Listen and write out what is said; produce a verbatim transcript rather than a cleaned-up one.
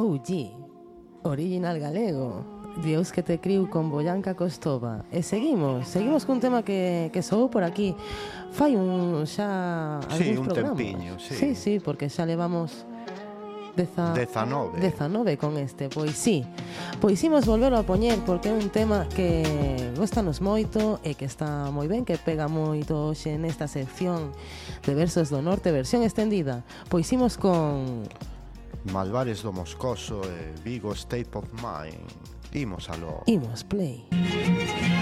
O G, original galego, Dios que te criu con Boyanca Costova. E seguimos, seguimos cun tema que, que soou por aquí fai un xa Sí, algúns un programas. tempiño, sí. Sí, sí, porque xa levamos deza, dezanove. dezanove con este. Pois sí, pois imos volver a poñer porque é un tema que gostanos moito e que está moi ben, que pega moito hoxe nesta sección de Versos do Norte, versión extendida. Pois imos con Malvares do Moscoso e Vigo State of Mind. Imos aló. Imos Play.